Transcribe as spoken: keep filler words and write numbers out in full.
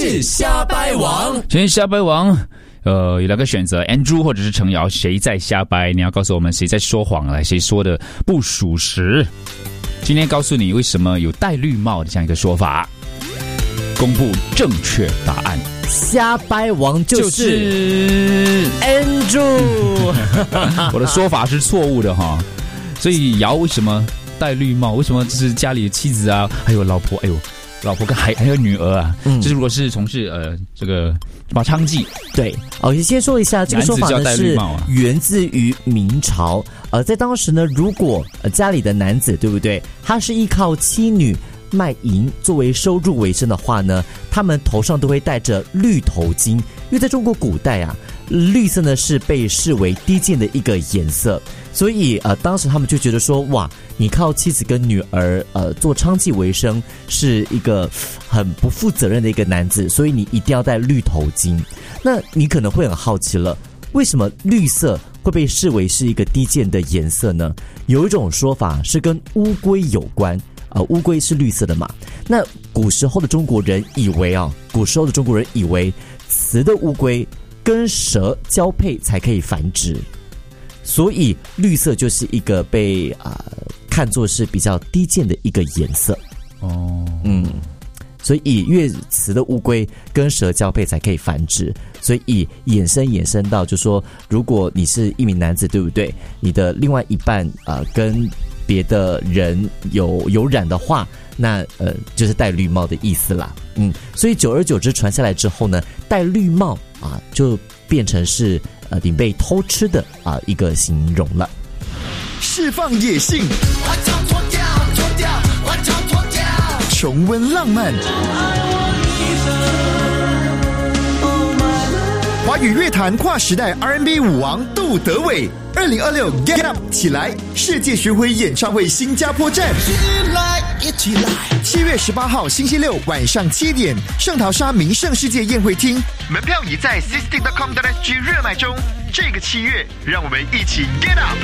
是瞎掰王。 今天瞎掰王呃，有两个选择 Andrew 或者是程瑶，谁在瞎掰？你要告诉我们谁在说谎来，谁说的不属实。今天告诉你为什么有戴绿帽的这样一个说法，公布正确答案。 瞎掰王就是 Andrew 我的说法是错误的哈，所以瑶为什么戴绿帽？为什么就是家里的妻子啊，还有老婆，哎呦，老婆跟还还有女儿啊，嗯，就是如果是从事呃这个什么娼妓， 对，哦，先说一下这个说法呢是源自于明朝，呃，在当时呢，如果、呃、家里的男子对不对，他是依靠妻女卖淫作为收入为生的话呢，他们头上都会戴着绿头巾，因为在中国古代啊，绿色呢是被视为低贱的一个颜色，所以呃，当时他们就觉得说，哇，你靠妻子跟女儿呃做娼妓为生，是一个很不负责任的一个男子，所以你一定要戴绿头巾。那你可能会很好奇了，为什么绿色会被视为是一个低贱的颜色呢？有一种说法是跟乌龟有关。呃，乌龟是绿色的嘛？那古时候的中国人以为啊，古时候的中国人以为雌的乌龟跟蛇交配才可以繁殖，所以绿色就是一个被啊、呃、看作是比较低贱的一个颜色。 哦， 嗯，所以越雌的乌龟跟蛇交配才可以繁殖，所以衍生衍生到就说，如果你是一名男子，对不对？你的另外一半啊、呃、跟别的人有有染的话，那呃就是戴绿帽的意思啦。嗯，所以久而久之传下来之后呢，戴绿帽啊就变成是呃你被偷吃的啊一个形容了。 释放野性，我跳脱掉脱掉，我跳脱掉，重温浪漫。华语乐坛跨时代 R and B 舞王杜德伟，二零二六 Get Up 起来世界巡回演唱会新加坡站，起来一起来！七月十八号星期六晚上七点，圣淘沙名胜世界宴会厅，门票已在 sixty dot com dot s g 热卖中。这个七月，让我们一起 Get Up！